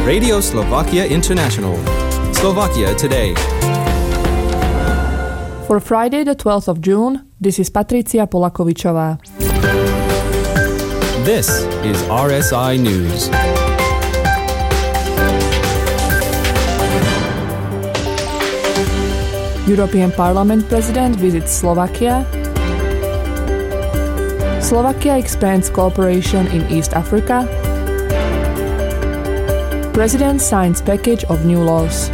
Radio Slovakia International. Slovakia Today. For Friday the 12th of June, this is Patricia Polakovičová. This is RSI News. European Parliament President visits Slovakia. Slovakia expands cooperation in East Africa. President signs package of new laws.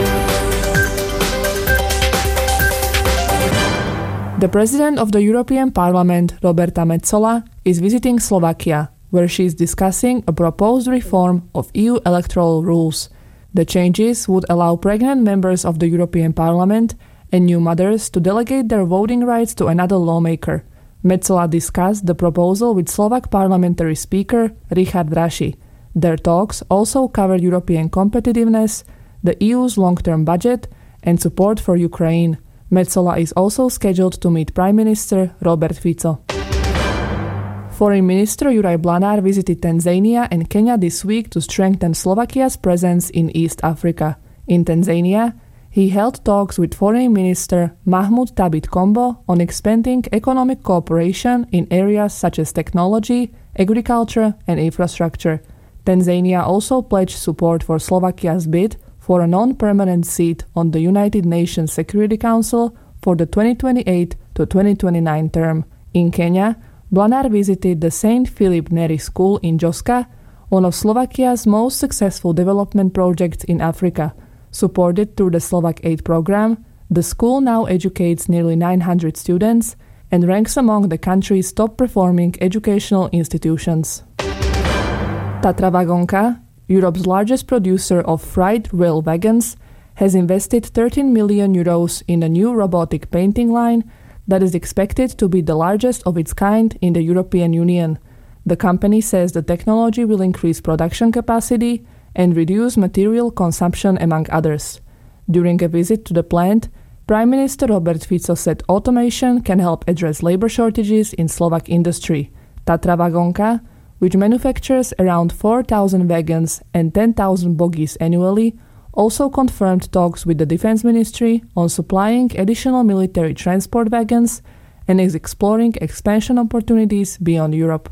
The President of the European Parliament, Roberta Metsola, is visiting Slovakia, where she is discussing a proposed reform of EU electoral rules. The changes would allow pregnant members of the European Parliament and new mothers to delegate their voting rights to another lawmaker. Metsola discussed the proposal with Slovak parliamentary speaker Richard Raši. Their talks also covered European competitiveness, the EU's long-term budget, and support for Ukraine. Metsola is also scheduled to meet Prime Minister Robert Fico. Foreign Minister Juraj Blanár visited Tanzania and Kenya this week to strengthen Slovakia's presence in East Africa. In Tanzania, he held talks with Foreign Minister Mahmoud Thabit Kombo on expanding economic cooperation in areas such as technology, agriculture, and infrastructure. Tanzania also pledged support for Slovakia's bid for a non-permanent seat on the United Nations Security Council for the 2028 to 2029 term. In Kenya, Blanár visited the St. Philip Neri School in Joska, one of Slovakia's most successful development projects in Africa. Supported through the Slovak Aid program, the school now educates nearly 900 students and ranks among the country's top-performing educational institutions. Tatra Vagonka, Europe's largest producer of freight rail wagons, has invested 13 million euros in a new robotic painting line that is expected to be the largest of its kind in the European Union. The company says the technology will increase production capacity and reduce material consumption, among others. During a visit to the plant, Prime Minister Robert Fico said automation can help address labor shortages in Slovak industry. Tatra Vagonka, which manufactures around 4,000 wagons and 10,000 bogies annually, also confirmed talks with the Defense Ministry on supplying additional military transport wagons and is exploring expansion opportunities beyond Europe.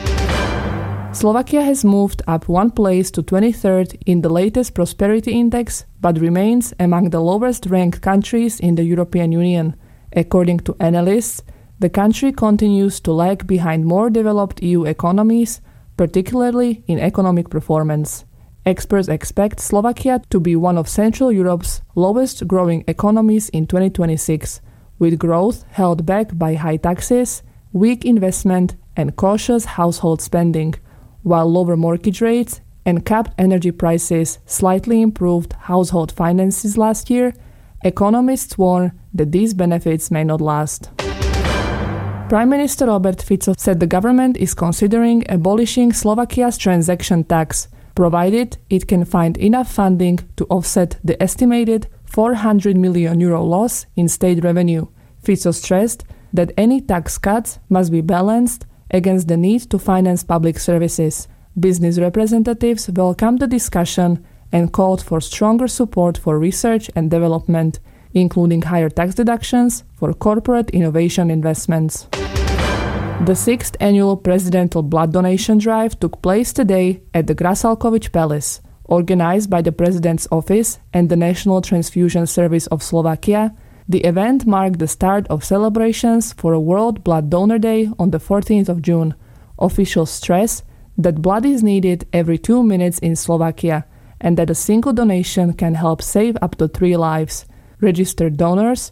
Slovakia has moved up one place to 23rd in the latest Prosperity Index, but remains among the lowest-ranked countries in the European Union. According to analysts, the country continues to lag behind more developed EU economies, particularly in economic performance. Experts expect Slovakia to be one of Central Europe's lowest-growing economies in 2026, with growth held back by high taxes, weak investment, and cautious household spending, while lower mortgage rates and capped energy prices slightly improved household finances last year. Economists warn that these benefits may not last. Prime Minister Robert Fico said the government is considering abolishing Slovakia's transaction tax, provided it can find enough funding to offset the estimated 400 million euro loss in state revenue. Fico stressed that any tax cuts must be balanced against the need to finance public services. Business representatives welcomed the discussion and called for stronger support for research and development, including higher tax deductions for corporate innovation investments. The 6th annual presidential blood donation drive took place today at the Grasalkovich Palace. Organized by the President's Office and the National Transfusion Service of Slovakia, the event marked the start of celebrations for a World Blood Donor Day on the 14th of June. Officials stress that blood is needed every 2 minutes in Slovakia and that a single donation can help save up to 3 lives. Registered donors